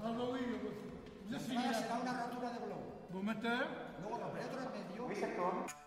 lo oído, pues. Será una rotura de globo. ¿Vos metés? Luego los metros en medio. Oui, c'est toi.